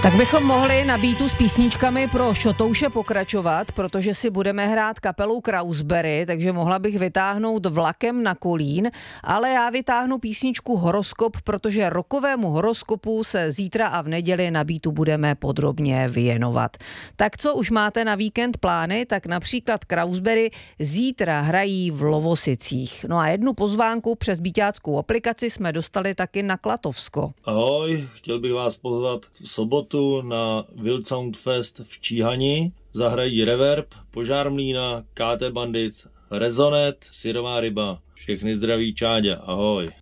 Tak bychom mohli na beatu s písničkami pro šotouše pokračovat, protože si budeme hrát kapelou Krausberry, takže mohla bych vytáhnout Vlakem na Kolín, ale já vytáhnu písničku Horoskop, protože rokovému horoskopu se zítra a v neděli na beatu budeme podrobně věnovat. Tak co už máte na víkend plány, tak například Krausberry zítra hrají v Lovosicích. No a jednu pozvánku přes beatáckou aplikaci jsme dostali taky na Klatovsko. Ahoj, chtěl bych vás pozvat v sobotu na Wild Sound Fest v Číhani. Zahrají Reverb, Požár Mlýna, KT Bandits, Rezonet, Syrová ryba. Všechny zdraví Čáďa, ahoj.